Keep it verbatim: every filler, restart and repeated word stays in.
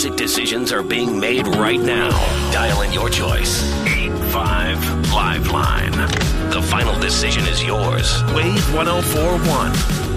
music decisions are being made right now. Dial in your choice. eight five Liveline. The final decision is yours. Wave one oh four one.